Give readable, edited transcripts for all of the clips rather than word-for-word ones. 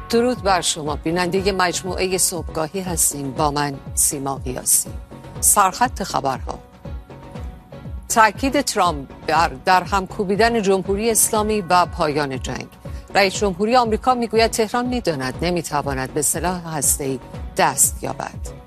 درود بر شما بیننده مجموعه صبحگاهی هستیم با من سیما قیاسی. سرخط خبرها: تاکید ترامپ در همکوبیدن جمهوری اسلامی و پایان جنگ. رئیس جمهوری آمریکا میگوید تهران میداند نمیتواند به سلاح هسته‌ای دست یابد.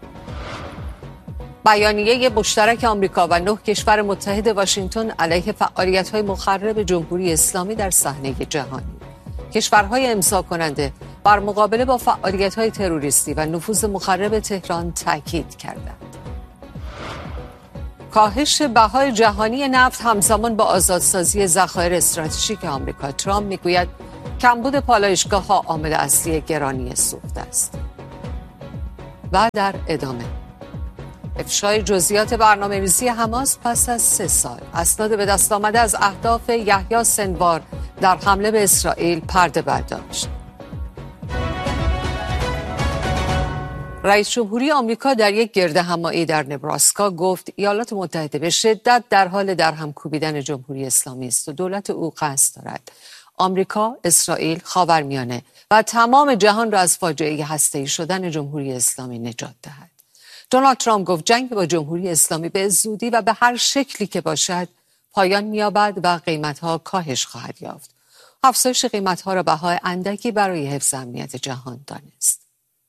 بیانیه مشترک آمریکا و 9 کشور متحد واشنگتن علیه فعالیت‌های مخرب جمهوری اسلامی در صحنه جهانی. کشورهای امضا کننده بر مقابله با فعالیت‌های تروریستی و نفوذ مخرب تهران تاکید کردند. کاهش بهای جهانی نفت همزمان با آزادسازی ذخایر استراتژیک آمریکا. ترامپ میگوید کمبود پالایشگاه‌ها عامل اصلی گرانی سوخت است. و در ادامه افشای جزئیات برنامه‌ریزی حماس پس از 3 سال. اسناد به دست آمده از اهداف یحیی سنوار در حمله به اسرائیل پرده برداشت. رئیس جمهوری آمریکا در یک گردهمایی در نبراسکا گفت ایالات متحده به شدت در حال درهم کوبیدن جمهوری اسلامی است و دولت او قصد دارد آمریکا، اسرائیل، خاورمیانه و تمام جهان را از فاجعه هسته‌ای شدن جمهوری اسلامی نجات دهد. دونالد ترامپ گفت جنگ با جمهوری اسلامی به زودی و به هر شکلی که باشد پایان می‌یابد و قیمت‌ها کاهش خواهد یافت. افزایش قیمت‌ها را بهای اندکی برای حفظ امنیت جهان دانست.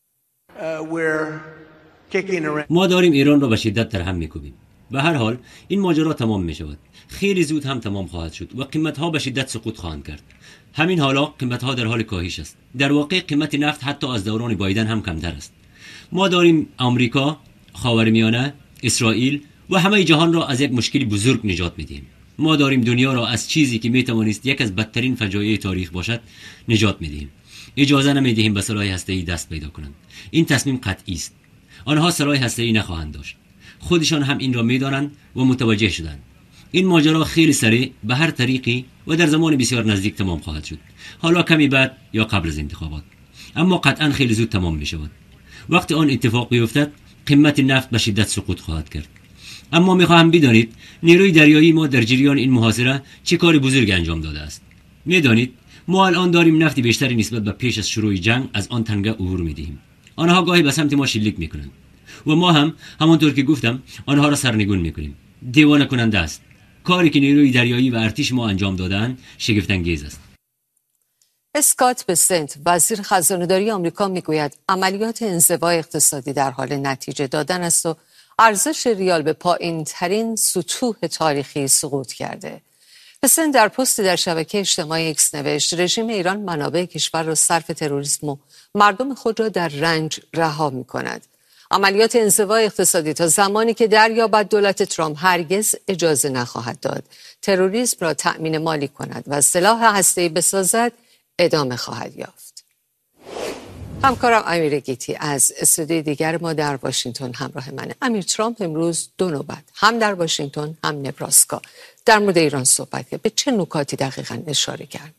ما داریم ایران را به شدت درهم می‌کوبیم. به هر حال این ماجرا تمام می‌شود. خیلی زود هم تمام خواهد شد و قیمت‌ها به شدت سقوط خواهند کرد. همین حالا قیمت‌ها در حال کاهش است. در واقع قیمت نفت حتی از دوران بایدن هم کمتر است. ما داریم آمریکا، خاورمیانه، اسرائیل و همه جهان را از یک مشکلی بزرگ نجات می‌دهیم. ما داریم دنیا را از چیزی که می‌توانست یک از بدترین فجایع تاریخ باشد نجات می‌دهیم. اجازه نمی‌دهیم به سلاح هسته‌ای دست پیدا کنند. این تصمیم قطعی است. آنها سلاح هسته‌ای نخواهند داشت. خودشان هم این را می‌دانند و متوجه شدند. این ماجرا خیلی سریع به هر طریقی و در زمان بسیار نزدیک تمام خواهد شد. حالا کمی بعد یا قبل از انتخابات. اما قطعاً خیلی زود تمام می‌شود. وقتی آن اتفاق بیفتد قیمت نفت به شدت سقوط خواهد کرد. اما می‌خواهم بدانید نیروی دریایی ما در جریان این محاصره چه کار بزرگی انجام داده است. می‌دانید ما الان داریم نفت بیشتری نسبت به پیش از شروع جنگ از آن تنگه عبور می‌دهیم. آنها گاهی به سمت ما شلیک می‌کنند و ما هم همانطور که گفتم آنها را سرنگون می‌کنیم. دیوانه کننده است. کاری که نیروی دریایی و ارتش ما انجام دادند شگفت انگیز است. اسکات بسنت وزیر خزانه‌داری آمریکا میگوید عملیات انزوای اقتصادی در حال نتیجه دادن است و ارزش ریال به پایین‌ترین سطوح تاریخی سقوط کرده. بسنت در پستی در شبکه اجتماعی اکس نوشت رژیم ایران منابع کشور را صرف تروریسم و مردم خود را در رنج رها می‌کند. عملیات انزوای اقتصادی تا زمانی که دریابد دولت ترامپ هرگز اجازه نخواهد داد تروریسم را تأمین مالی کند و سلاح هسته‌ای بسازد ادامه خواهد یافت. همکارم امیر گیتی از استودیوی دیگر ما در واشنگتن همراه منه. امیر، ترامپ امروز 2 نوبت هم در واشنگتن هم نبراسکا در مورد ایران صحبت کرد. به چه نکاتی دقیقاً اشاره کرد؟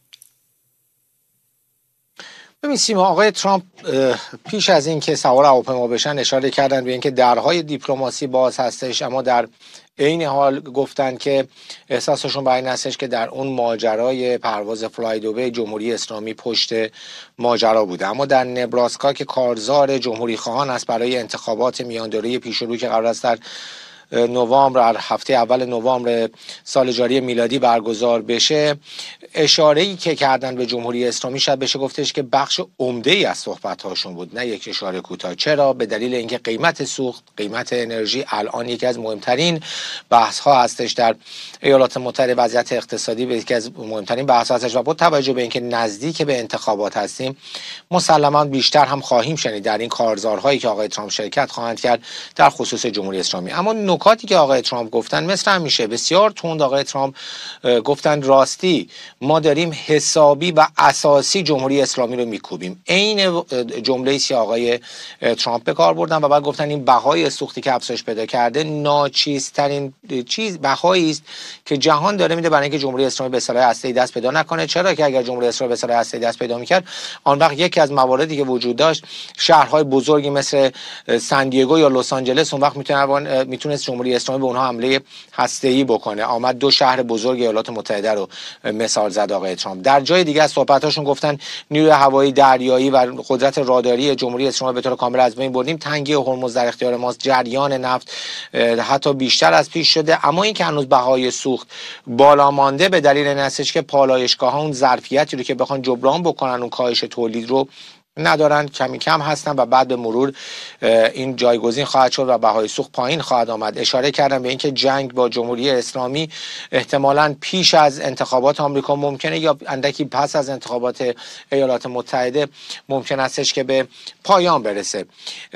ببین سیما، آقای ترامپ پیش از این که سوار هواپیما بشن اشاره کردن به اینکه درهای دیپلماسی باز هستش، اما در عین حال گفتن که احساسشون بر این هستش که در اون ماجرای پرواز فلایدوبی جمهوری اسلامی پشت ماجرا بوده. اما در نبراسکا که کارزار جمهوری خواهان است برای انتخابات میاندوره پیشرو که قرار است در نوامبر، هفته اول نوامبر سال جاری میلادی برگزار بشه، اشاره‌ای که کردن به جمهوری اسلامی شاید بشه گفتش که بخش عمده‌ای از صحبت‌هاشون بود، نه یک اشاره کوتاه. چرا؟ به دلیل اینکه قیمت سوخت، قیمت انرژی الان یکی از مهمترین بحث‌ها هستش در ایالات متحده. وضعیت اقتصادی یکی از مهمترین بحث‌ها هستش و با توجه به اینکه نزدیک به انتخابات هستیم مسلماً بیشتر هم خواهیم شنید در این کارزارهایی که آقای ترامپ شرکت خواهند کرد در خصوص جمهوری اسلامی. اما نکاتی که آقای ترامپ گفتن مثل همیشه بسیار تند آقای ترامپ گفتن راستی ما داریم حسابی و اساسی جمهوری اسلامی رو میکوبیم. عین جمله‌ای که آقای ترامپ به کار بردن و بعد گفتن این بهای سوختی که افزایش پیدا کرده ناچیزترین چیز بهایی است که جهان داره میده برای اینکه جمهوری اسلامی به سلاح هسته‌ای دست پیدا نکنه. چرا که اگر جمهوری اسلامی به سلاح هسته‌ای دست پیدا میکرد آن وقت یکی از مواردی که وجود داشت شهرهای بزرگی مثل سن دیگو یا لس آنجلس اون وقت میتونست نتونست جمهوری اسلامی به اونها حمله هسته‌ای بکنه. آمد دو شهر بزرگ ایالات متحده رو مثال زد آقای ترامپ. در جای دیگه از صحبتاشون گفتن نیروی هوایی، دریایی و قدرت راداری جمهوری اسلامی به طور کامل از بین بردیم. تنگی هرمز در اختیار ماست. جریان نفت حتی بیشتر از پیش شده، اما این که هنوز بهای سوخت بالا مانده به دلیل این هستش که پالایشگاه‌ها اون ظرفیتی رو که بخوان جبران بکنن اون کاهش تولید رو ندارن، کمی کم هستن و بعد به مرور این جایگزین خواهد شد و بهای سوخت پایین خواهد آمد. اشاره کردم به اینکه جنگ با جمهوری اسلامی احتمالاً پیش از انتخابات آمریکا ممکنه یا اندکی پس از انتخابات ایالات متحده ممکن استش که به پایان برسه.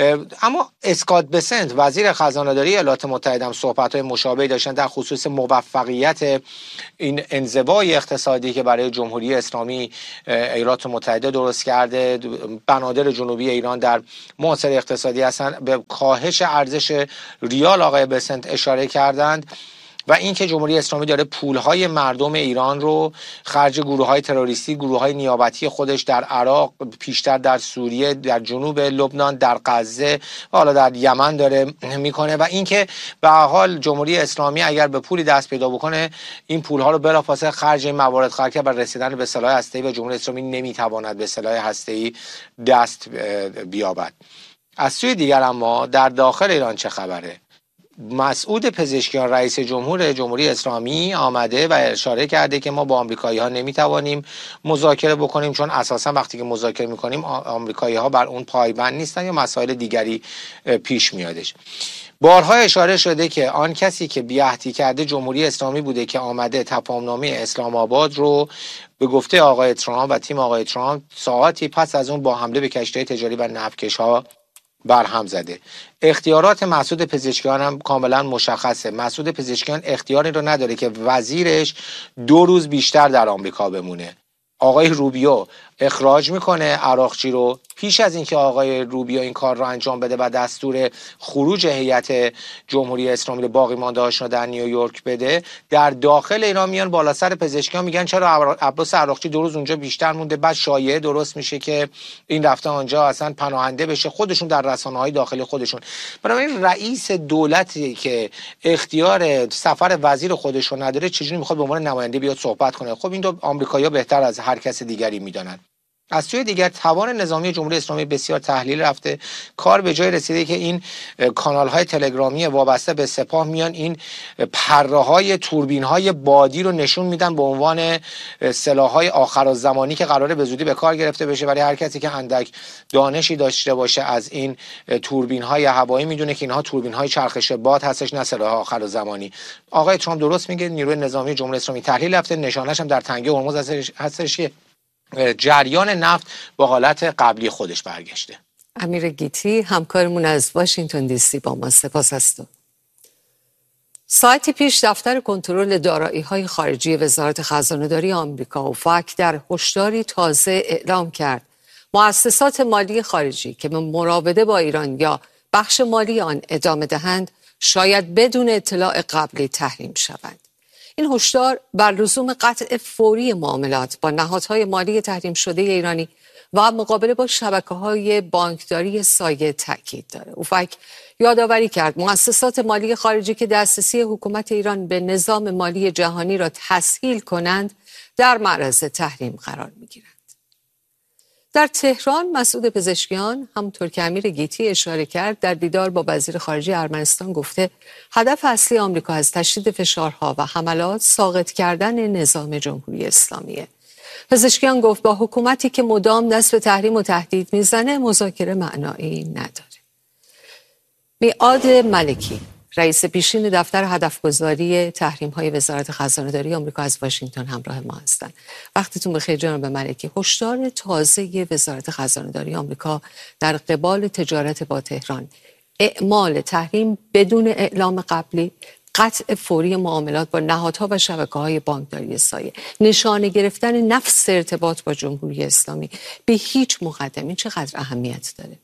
اما اسکات بسنت وزیر خزانه‌داری ایالات متحده هم صحبت‌های مشابهی داشتن در خصوص موفقیت این انزوای اقتصادی که برای جمهوری اسلامی ایالات متحده درست کرده. بنادر جنوبی ایران در معاصر اقتصادی هستند. به کاهش ارزش ریال آقای بسنت اشاره کردند و اینکه جمهوری اسلامی داره پولهای مردم ایران رو خرج گروه‌های تروریستی، گروه‌های نیابتی خودش در عراق، پیشتر در سوریه، در جنوب لبنان، در غزه و حالا در یمن داره میکنه و اینکه به هر حال جمهوری اسلامی اگر به پولی دست پیدا بکنه این پولها رو بلافاصله خرج این موارد خواهد کرد و رسیدن به سلاح هسته‌ای و جمهوری اسلامی نمیتواند به سلاح هسته‌ای دست بیابد. از سوی دیگر اما در داخل ایران چه خبره؟ مسعود پزشکیان رئیس جمهوری اسلامی آمده و اشاره کرده که ما با آمریکایی‌ها نمیتوانیم مذاکره بکنیم چون اساسا وقتی که مذاکره میکنیم آمریکایی‌ها بر اون پایبند نیستن یا مسائل دیگری پیش میادش. بارها اشاره شده که آن کسی که بی‌عهدی کرده جمهوری اسلامی بوده که آمده تفاهمنامه اسلام آباد رو به گفته آقای ترامپ و تیم آقای ترامپ ساعتی پس از اون با حمله به کشتی تجاری و نفتکش‌ها برهم زده. اختیارات مسعود پزشکیان هم کاملا مشخصه. مسعود پزشکیان اختیاری رو نداره که وزیرش 2 روز بیشتر در آمریکا بمونه. آقای روبیو اخراج میکنه عراقچی رو پیش از اینکه آقای روبیو این کار رو انجام بده و دستور خروج هیئت جمهوری اسلامی رو باقی مانده هاشون در نیویورک بده. در داخل ایران میان بالا سر پزشکیان میگن چرا عباس عراقچی 2 روز اونجا بیشتر مونده. بعد شایعه درست میشه که این رفته آنجا اصلا پناهنده بشه، خودشون در رسانه‌های داخلی خودشون. بنابراین رئیس دولتی که اختیار سفر وزیر خودش رو نداره چجوری میخواد به عنوان نماینده بیاد صحبت کنه؟ خب این دو آمریکایی‌ها بهتر از هر کس دیگری میدونن. از سوی دیگر توان نظامی جمهوری اسلامی بسیار تحلیل رفته. کار به جای رسیده که این کانال‌های تلگرامی وابسته به سپاه میان این پره‌های توربین‌های بادی رو نشون میدن به عنوان سلاح‌های آخرالزمانی که قراره به زودی به کار گرفته بشه. برای هر کسی که اندک دانشی داشته باشه از این توربین‌های هوایی میدونه که اینها توربین‌های چرخش باد هستش، نه سلاح آخرالزمانی. آقای ترامپ درست میگه نیروی نظامی جمهوری اسلامی تحلیل رفته. نشانش هم در تنگه هرمز هستش که جریان نفت با حالت قبلی خودش برگشته. امیر گیتی همکارمون از واشنگتن دی سی با ما. سپاس از تو. ساعتی پیش دفتر کنترل دارایی‌های خارجی وزارت خزانه‌داری آمریکا اوفاک در هشداری تازه اعلام کرد مؤسسات مالی خارجی که به مراوده با ایران یا بخش مالی آن ادامه دهند شاید بدون اطلاع قبلی تحریم شوند. این هشدار بر لزوم قطع فوری معاملات با نهادهای مالی تحریم شده ایرانی و مقابله با شبکه‌های بانکداری سایه تاکید داره. اوفاک یادآوری کرد مؤسسات مالی خارجی که دسترسی حکومت ایران به نظام مالی جهانی را تسهیل کنند در معرض تحریم قرار می‌گیرند. در تهران مسعود پزشکیان همونطور که امیر گیتی اشاره کرد در دیدار با وزیر خارجه ارمنستان گفته هدف اصلی آمریکا از تشدید فشارها و حملات ساقط کردن نظام جمهوری اسلامیه. پزشکیان گفت با حکومتی که مدام دست به تحریم و تهدید میزنه مذاکره معنایی نداره. میعاد ملکی رئیس پیشین دفتر هدفگذاری تحریم‌های وزارت خزانه‌داری آمریکا از واشنگتن همراه ما هستند. وقتتون بخیر جناب ملکی. هشدار تازه وزارت خزانه‌داری آمریکا در قبال تجارت با تهران، اعمال تحریم بدون اعلام قبلی، قطع فوری معاملات با نهادها و شبکه‌های بانکداری سایه، نشانه گرفتن نفس ارتباط با جمهوری اسلامی به هیچ مقدمه چقدر اهمیت داره؟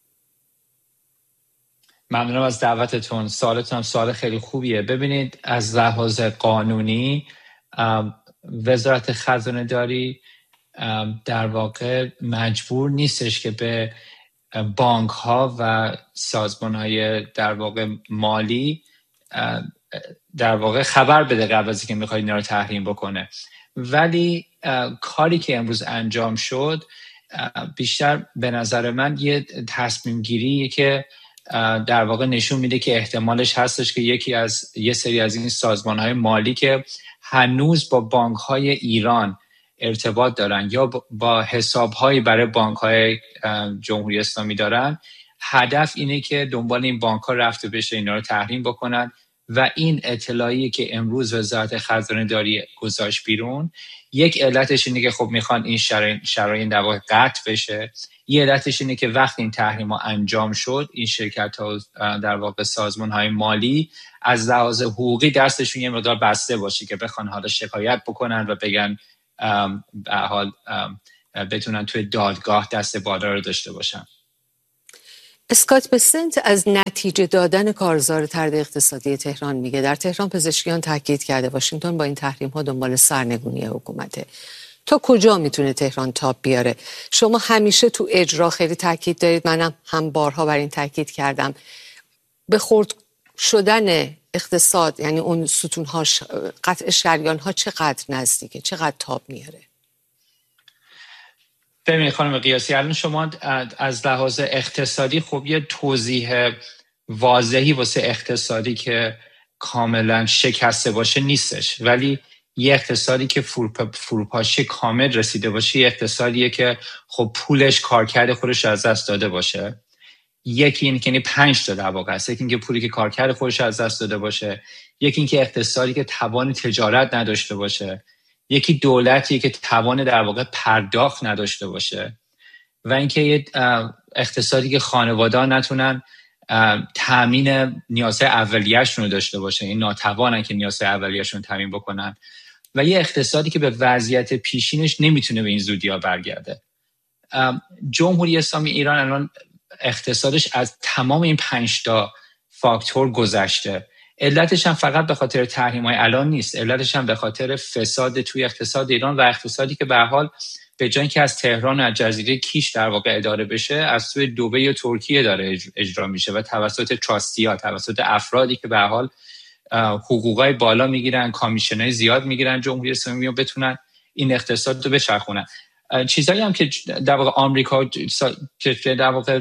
ممنونم از دعوتتون. سوالتون هم سوال خیلی خوبیه. ببینید از لحاظ قانونی وزارت خزانه داری در واقع مجبور نیستش که به بانک ها و سازمان های در واقع مالی در واقع خبر بده قبل از اینکه میخواد اینا رو تحریم بکنه. ولی کاری که امروز انجام شد بیشتر به نظر من یه تصمیم گیریه که در واقع نشون میده که احتمالش هستش که یه سری از این سازمان‌های مالی که هنوز با بانک‌های ایران ارتباط دارن یا با حساب‌هایی برای بانک‌های جمهوری اسلامی دارن، هدف اینه که دنبال این بانک‌ها رفته بشه، اینا رو تحریم بکنن. و این اطلاعی که امروز وزارت خزانه داری گذاشت بیرون، یک علتش اینه که خب میخوان این شرایط در واقع قطع بشه. یه علتش اینه که وقتی این تحریم ها انجام شد، این شرکت ها در واقع سازمان های مالی از لحاظ حقوقی دستشون یه مقدار بسته باشه که بخوان حالا شکایت بکنن و بگن به حال بتونن توی دادگاه دست بالا رو داشته باشن. اسکات بسنت از نتیجه دادن کارزار طرد اقتصادی تهران میگه. در تهران پزشکیان تاکید کرده واشنگتن با این تحریم ها دنبال سرنگونی حکومته. تا کجا میتونه تهران تاب بیاره؟ شما همیشه تو اجرا خیلی تاکید دارید، منم هم بارها بر این تاکید کردم. به خرد شدن اقتصاد، یعنی اون ستون‌هاش، قطع شریان‌ها چقدر نزدیکه، چقدر تاب میاره؟ ببینید خانم قیاسی، الان شما از لحاظ اقتصادی خب یه توضیح واضحی واسه اقتصادی که کاملا شکسته باشه نیستش، ولی یه اقتصادی که فروپاشی کامل رسیده باشه یه اقتصادیه که خب پولش کارکرد خودش از دست داده باشه. یکی این که یعنی 5 تا در واقع است. یکی این که پولی که کارکرد خودش از دست داده باشه، یکی این که اقتصادی که توان تجارت نداشته باشه، یکی دولتی که توان در واقع پرداخت نداشته باشه، و اینکه یه اقتصادی که خانواده‌ها نتونن تامین نیازهای اولیه‌شون رو داشته باشه، این ناتوانن که نیازهای اولیه‌شون رو تامین بکنن، و یه اقتصادی که به وضعیت پیشینش نمیتونه به این زودی‌ها برگرده. جمهوری اسلامی ایران الان اقتصادش از تمام این 5 تا فاکتور گذشته. علتش هم فقط به خاطر تحریم‌های الان نیست، علتش هم به خاطر فساد توی اقتصاد ایران و اقتصادی که به هر حال به جای اینکه از تهران و از جزیره کیش در واقع اداره بشه، از سوی دبی و ترکیه داره اجرا میشه و توسط تراستی‌ها، توسط افرادی که به هر حال حقوقای بالا میگیرن، کامیشنای زیاد میگیرن جمهوری اسلامی، و بتونن این اقتصاد رو بچرخونن. چیزایی هم که در واقع آمریکا که در واقع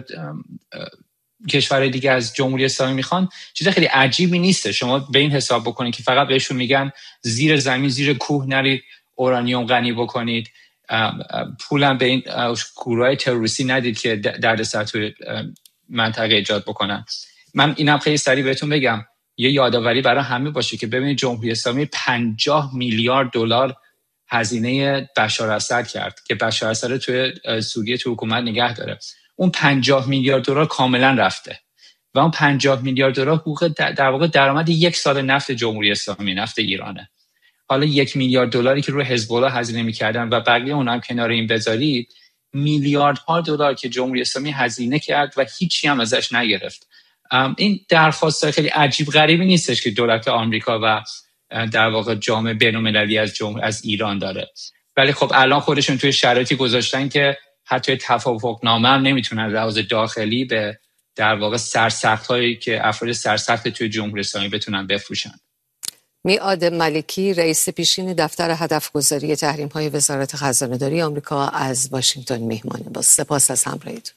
کشورهای دیگه از جمهوری اسلامی میخوان چیز خیلی عجیبی نیسته. شما به این حساب بکنید که فقط بهشون میگن زیر زمین، زیر کوه نرید اورانیوم غنی بکنید، پولم به این گروهای تروریستی ندید که دردسر توی منطقه ایجاد بکنن. من اینم خیلی سریع بهتون بگم، یه یادآوری برای همه باشه که ببینید جمهوری اسلامی 50 میلیارد دلار هزینه بشار اسد کرد که بشار اسد رو توی سوریه تو حکومت نگه داره. اون 50 میلیارد دلار کاملا رفته و اون 50 میلیارد دلار حقوق در واقع درآمد 1 سال نفت جمهوری اسلامی، نفت ایرانه. حالا 1 میلیارد دلاری که روی حزب الله هزینه می‌کردن و بقیه اونها هم کنار این بذارید، میلیاردها دلار که جمهوری اسلامی هزینه کرد و هیچی هم ازش نگرفت. این درخواست خیلی عجیب غریبی نیستش که دولت آمریکا و در واقع جامعه بین‌المللی از ایران داره، ولی خب الان خودشون توی شرایطی گذاشتن که حتی توافقنامه هم نمیتونن لحاظ داخلی به در واقع سرسخت‌هایی که افراد سرسخت توی جمهوری اسلامی بتونن بفروشن. میعاد ملکی، رئیس پیشین دفتر هدفگذاری تحریم‌های وزارت خزانه‌داری آمریکا، از واشنگتن میهمانه. با سپاس از همراهیتون.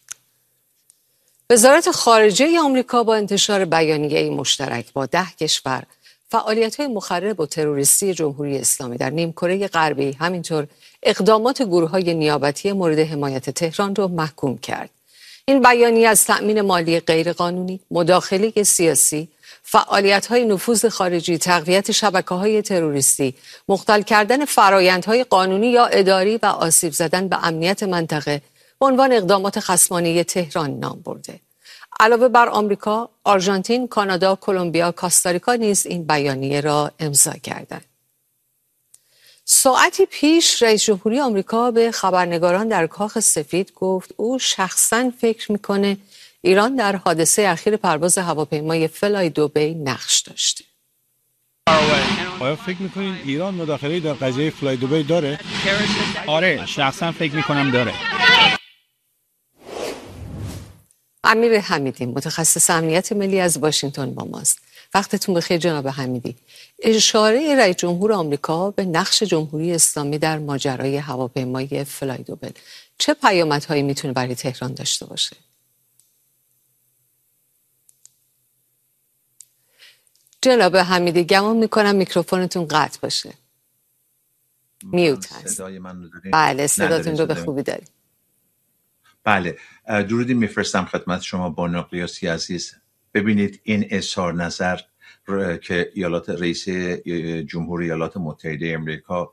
وزارت خارجه آمریکا با انتشار بیانیه‌ای مشترک با 10 کشور فعالیت‌های مخرب و تروریستی جمهوری اسلامی در نیمکره غربی، همینطور اقدامات گروه‌های نیابتی مورد حمایت تهران را محکوم کرد. این بیانیه از تأمین مالی غیرقانونی، مداخله سیاسی، فعالیت‌های نفوذ خارجی، تقویت شبکه‌های تروریستی، مختل کردن فرآیندهای قانونی یا اداری و آسیب زدن به امنیت منطقه به عنوان اقدامات خصمانه تهران نام برده. علاوه بر آمریکا، آرژانتین، کانادا، کلمبیا، کاستاریکا نیز این بیانیه را امضا کردند. ساعتی پیش رئیس جمهوری آمریکا به خبرنگاران در کاخ سفید گفت او شخصاً فکر میکنه ایران در حادثه اخیر پرواز هواپیمای فلای دبی نقش داشته. آیا فکر میکنین ایران مداخله‌ای در قضیه فلای دبی داره؟ آره، شخصاً فکر میکنم داره. امیر حمیدی متخصص امنیت ملی از واشنگتن با ماست. وقتتون بخیر جناب حمیدی. اشاره رئیس جمهور آمریکا به نقش جمهوری اسلامی در ماجرای هواپیمای فلایدوبل چه پیامدهایی میتونه برای تهران داشته باشه؟ جناب حمیدی گمان میکنم میکروفونتون قطع باشه. میوت هست. صدای من رو دارین؟ بله صداتون رو به خوبی داریم. بله، درودی میفرستم خدمت شما بانو قیاسی عزیز. ببینید این اظهار نظر که رئیس جمهور ایالات متحده امریکا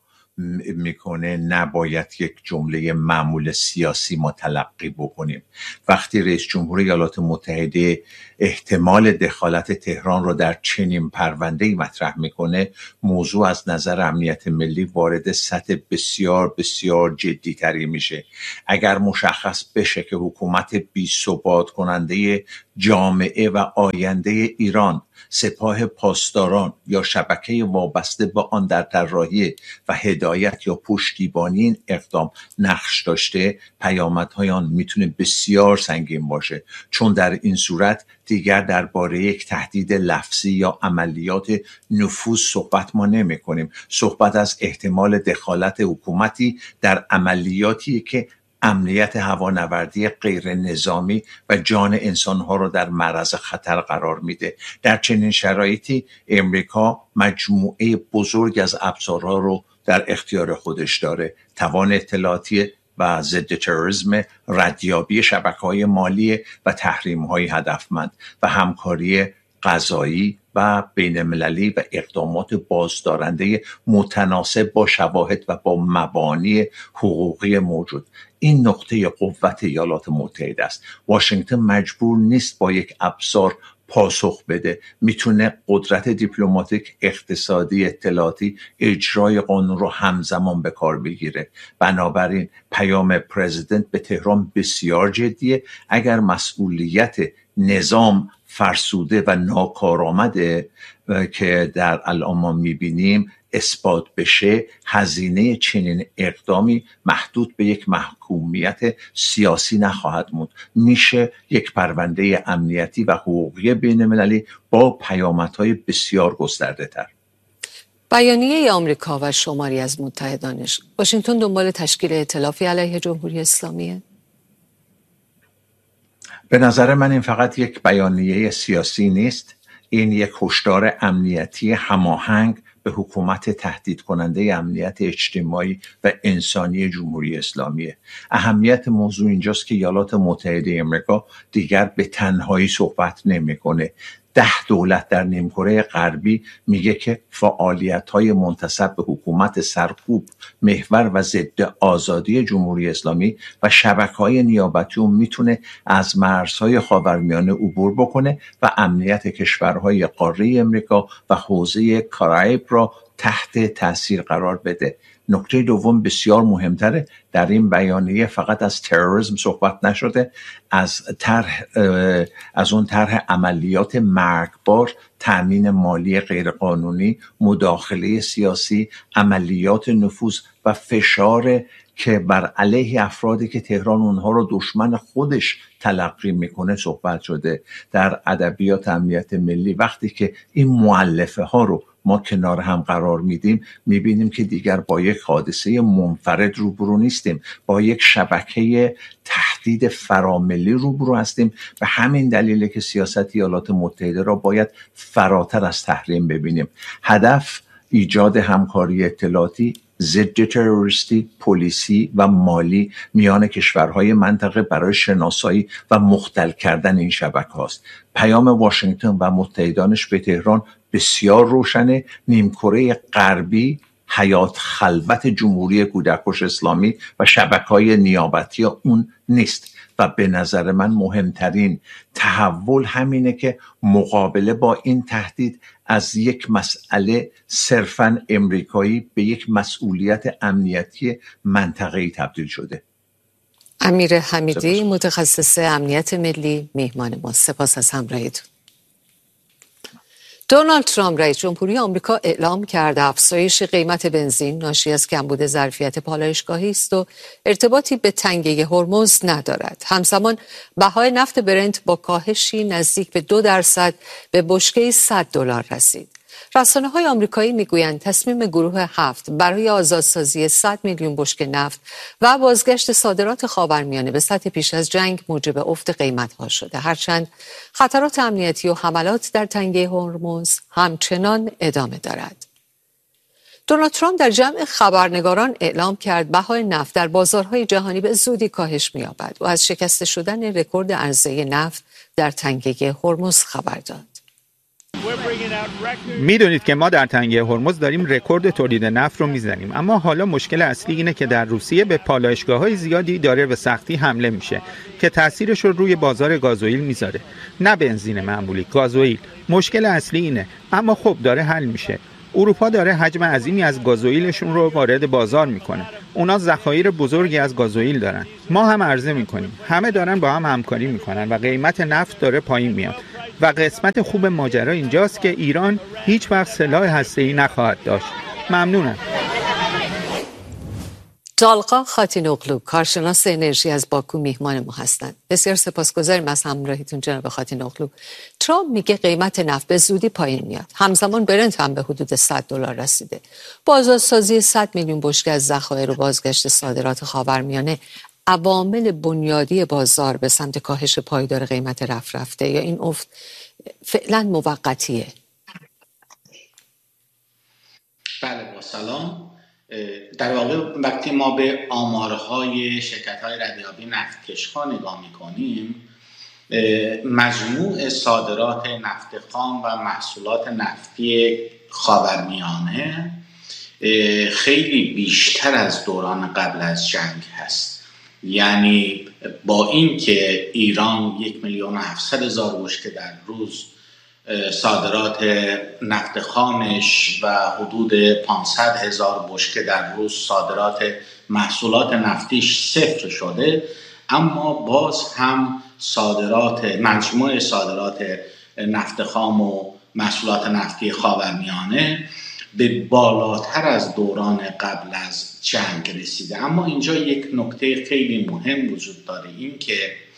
میکنه نباید یک جمله معمول سیاسی ما تلقی بکنیم. وقتی رئیس جمهور ایالات متحده احتمال دخالت تهران رو در چنین پرونده‌ای مطرح میکنه، موضوع از نظر امنیت ملی وارد سطح بسیار بسیار جدی تری میشه. اگر مشخص بشه که حکومت بی‌ثبات کننده جامعه و آینده ایران، سپاه پاسداران یا شبکه وابسته با آن در طراحی و هدایت یا پشتیبانی این اقدام نقش داشته، پیامدهای آن میتونه بسیار سنگین باشه، چون در این صورت دیگر درباره یک تهدید لفظی یا عملیات نفوذ صحبت ما نمی کنیم. صحبت از احتمال دخالت حکومتی در عملیاتی که امنیت هوانوردی غیر نظامی و جان انسانها را در معرض خطر قرار میده. در چنین شرایطی امریکا مجموعه بزرگ از ابزارها رو در اختیار خودش داره: توان اطلاعاتی و ضد تروریسم، ردیابی شبکه‌های مالی و تحریم‌های هدفمند و همکاری قضایی و بین‌المللی و اقدامات بازدارنده متناسب با شواهد و با مبانی حقوقی موجود. این نقطه قوت ایالات متحده است. واشنگتن مجبور نیست با یک ابزار پاسخ بده، میتونه قدرت دیپلماتیک، اقتصادی، اطلاعاتی، اجرای قانون رو همزمان به کار بگیره. بنابراین پیام پرزیدنت به تهران بسیار جدیه. اگر مسئولیت نظام فرسوده و ناکارآمده که در الان ما میبینیم اثبات بشه، هزینه چنین اقدامی محدود به یک محکومیت سیاسی نخواهد موند. میشه یک پرونده امنیتی و حقوقی بین‌المللی با پیامدهای بسیار گسترده تر. بیانیه آمریکا و شماری از متحدانش، واشنگتن دنبال تشکیل ائتلافی علیه جمهوری اسلامیه؟ به نظر من این فقط یک بیانیه سیاسی نیست، این یک هشدار امنیتی هماهنگ به حکومت تهدید کننده امنیت اجتماعی و انسانی جمهوری اسلامیه. اهمیت موضوع اینجاست که ایالات متحده آمریکا دیگر به تنهایی صحبت نمیکنه. 10 دولت در نیمکره غربی میگه که فعالیت‌های منتسب به حکومت سرکوب، محور و ضد آزادی جمهوری اسلامی و شبکه‌های نیابتی اون میتونه از مرزهای خاورمیانه عبور بکنه و امنیت کشورهای قاره امریکا و حوزه کارائیب را تحت تاثیر قرار بده. نکته دوم بسیار مهمتره، در این بیانیه فقط از تروریسم صحبت نشده، از اون طرح عملیات مرگبار، تأمین مالی غیرقانونی، مداخله سیاسی، عملیات نفوذ و فشار که بر علیه افرادی که تهران اونها رو دشمن خودش تلقی میکنه صحبت شده. در ادبیات امنیت ملی وقتی که این مؤلفه ها رو ما کنار هم قرار میدیم، میبینیم که دیگر با یک حادثه منفرد روبرو نیستیم، با یک شبکه تهدید فراملی روبرو هستیم. به همین دلیله که سیاست ایالات متحده را باید فراتر از تحریم ببینیم. هدف ایجاد همکاری اطلاعاتی، ضد تروریستی، پلیسی و مالی میان کشورهای منطقه برای شناسایی و مختل کردن این شبکه هاست. پیام واشنگتن و متحدانش به تهران بسیار روشنه. نیمکره غربی حیات خلوت جمهوری کودکش اسلامی و شبکه‌های نیابتی اون نیست و به نظر من مهمترین تحول همینه که مقابله با این تهدید از یک مسئله صرفاً امریکایی به یک مسئولیت امنیتی منطقه‌ای تبدیل شده. امیر حمیدی متخصص امنیت ملی مهمان ما، سپاس از همراهیتون. دونالد ترامپ رئیس جمهوری آمریکا اعلام کرده افزایش قیمت بنزین ناشی از کمبود ظرفیت پالایشگاهی است و ارتباطی به تنگه هرمز ندارد. همزمان بهای نفت برنت با کاهشی نزدیک به 2% به بشکه $100 رسید. رسانه‌های آمریکایی میگویند تصمیم گروه 7 برای آزادسازی 100 میلیون بشکه نفت و بازگشت صادرات خاورمیانه به سطح پیش از جنگ موجب افت قیمت‌ها شده، هرچند خطرات امنیتی و حملات در تنگه هرمز همچنان ادامه دارد. دونالد ترامپ در جمع خبرنگاران اعلام کرد بهای نفت در بازارهای جهانی به زودی کاهش می‌یابد و از شکسته شدن رکورد عرضه نفت در تنگه هرمز خبر داد. میدونید که ما در تنگه هرمز داریم رکورد تولید نفت رو میزنیم، اما حالا مشکل اصلی اینه که در روسیه به پالایشگاه‌های زیادی داره به سختی حمله میشه که تاثیرش رو روی بازار گازوئیل میذاره. نه بنزین معمولی، گازوئیل. مشکل اصلی اینه، اما خب داره حل میشه. اروپا داره حجم عظیمی از گازوئیلشون رو وارد بازار میکنه. اونا ذخایر بزرگی از گازوئیل دارن. ما هم عرضه میکنیم. همه دارن با هم همکاری میکنن و قیمت نفت داره پایین میاد. و قسمت خوب ماجرا اینجاست که ایران هیچ وقت سلاح هسته‌ای نخواهد داشت. ممنونم. طالقا خاتینوغلو، کارشناس انرژی از باکو میهمان ما هستند. بسیار سپاسگزاریم از همراهیتون جناب خاتینوغلو. ترامپ میگه قیمت نفت به زودی پایین میاد. همزمان برنت هم به حدود $100 رسیده. با آزادسازی 100 میلیون بشکه از ذخایر و بازگشت صادرات خاورمیانه، عوامل بنیادی بازار به سمت کاهش پایدار قیمت رفته یا این افت فعلا موقتیه؟ بله، با سلام. در واقع وقتی ما به آمارهای شرکت‌های ردیابی نفتکش‌ها نگاه می‌کنیم، مجموع صادرات نفت خام و محصولات نفتی خاورمیانه خیلی بیشتر از دوران قبل از جنگ هست. یعنی با اینکه ایران 1,700,000 بشکه در روز صادرات نفت خامش و حدود 500,000 بشکه در روز صادرات محصولات نفتیش صفر شده، اما باز هم مجموع صادرات نفت خام و محصولات نفتی خاورمیانه به بالاتر از دوران قبل از جنگ رسیده. اما اینجا یک نکته خیلی مهم وجود داره، این که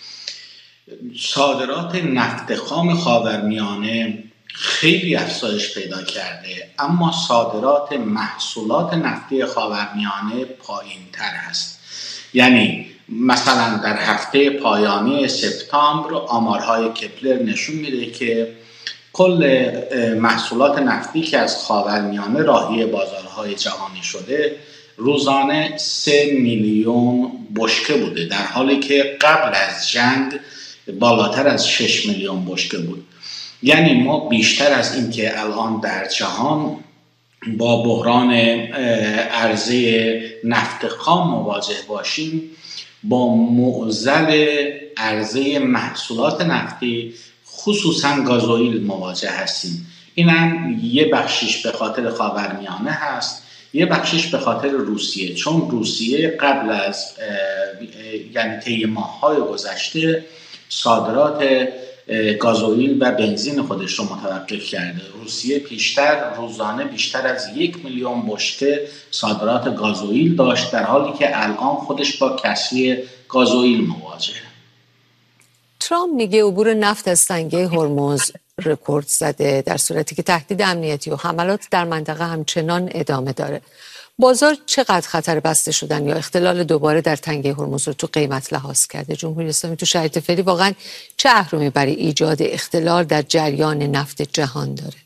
صادرات نفت خام خاورمیانه خیلی افزایش پیدا کرده، اما صادرات محصولات نفتی خاورمیانه پایین تر است. یعنی مثلا در هفته پایانی سپتامبر آمارهای کپلر نشون میده که کل محصولات نفتی که از خاورمیانه راهی بازارهای جهانی شده روزانه 3 میلیون بشکه بوده، در حالی که قبل از جنگ بالاتر از 6 میلیون بشکه بود. یعنی ما بیشتر از این که الان در جهان با بحران عرضه نفت خام مواجه باشیم، با معضل عرضه محصولات نفتی خصوصا گازوئیل مواجه هستیم. این هم یه بخشش به خاطر خاورمیانه هست، یه بخشش به خاطر روسیه، چون روسیه قبل از یعنی طی ماه‌های گذشته صادرات گازوئیل و بنزین خودش رو متوقف کرده. روسیه روزانه بیشتر از 1 میلیون بشکه صادرات گازوئیل داشت، در حالی که الان خودش با کسری گازوئیل مواجهه. ترامپ میگه عبور نفت از تنگه هرمز رکورد زده، در صورتی که تهدید امنیتی و حملات در منطقه همچنان ادامه داره. بازار چقدر خطر بسته شدن یا اختلال دوباره در تنگه هرمز رو تو قیمت لحاظ کرده؟ جمهوری اسلامی تو شرایط فعلی واقعا چه اهرمی برای ایجاد اختلال در جریان نفت جهان داره؟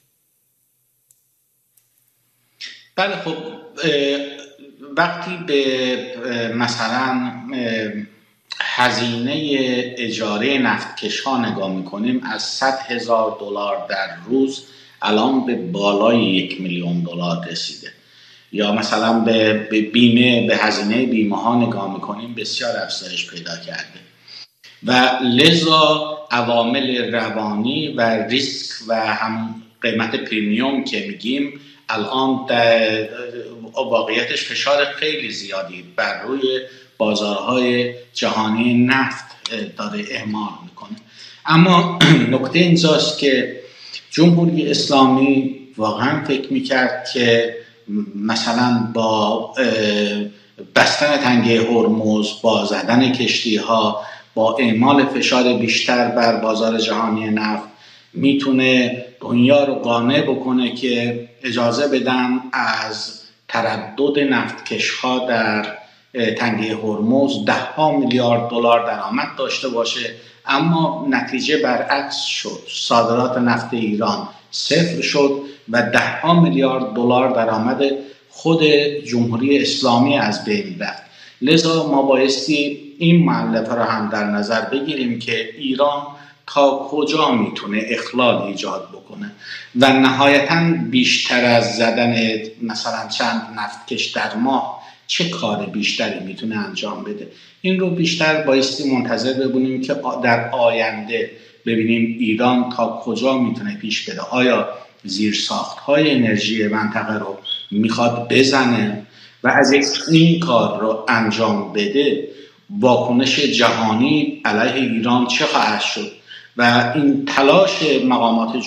بله، خب وقتی به مثلا هزینه اجاره نفتکش‌ها نگاه میکنیم، از $100,000 در روز الان به بالای 1 میلیون دلار رسیده. یا مثلا به هزینه بیمه ها نگاه میکنیم، بسیار افزایش پیدا کرده و لذا عوامل روانی و ریسک و هم قیمت پریمیوم که میگیم الان در واقعیتش فشار خیلی زیادی بر روی بازارهای جهانی نفت داره اعمال میکنه. اما نکته اینجاست که جمهوری اسلامی واقعا فکر میکرد که مثلا با بستن تنگه هرمز، با زدن کشتی ها، با اعمال فشار بیشتر بر بازار جهانی نفت میتونه دنیا رو قانع بکنه که اجازه بدن از تردد نفتکش ها در تنگه هرمز 10 میلیارد دلار درآمد داشته باشه، اما نتیجه برعکس شد. صادرات نفت ایران صفر شد و 10 میلیارد دلار درآمد خود جمهوری اسلامی از بین رفت. لذا ما بایستی این مؤلفه را هم در نظر بگیریم که ایران تا کجا میتونه اخلال ایجاد بکنه و نهایتاً بیشتر از زدن مثلا چند نفتکش در ماه چه کار بیشتری میتونه انجام بده. این رو بیشتر بایستی منتظر ببینیم که در آینده ببینیم ایران تا کجا میتونه پیش بده. آیا زیرساخت‌های انرژی منطقه رو میخواد بزنه و از این کار رو انجام بده واکنش جهانی علیه ایران چه خواهد شد و این تلاش مقامات